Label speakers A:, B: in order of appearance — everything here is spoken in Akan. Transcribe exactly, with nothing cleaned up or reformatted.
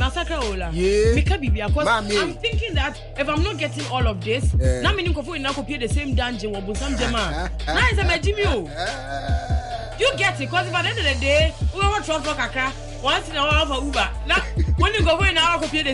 A: massacre ola. Mika bibia because I'm thinking that if I'm not getting all of this, now meaning kofo ina copy the same dungeon or busam jema. Now is a majimio. You get it because if at the end of the day, we want to talk kakra once in a while for Uber. Now when you go in now copy the